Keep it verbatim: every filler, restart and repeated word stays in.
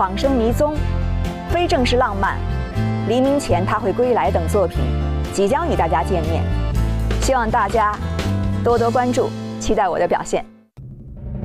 仿生迷踪》、非正式浪漫、黎明前他会归来等作品即将与大家见面，希望大家多多关注，期待我的表现。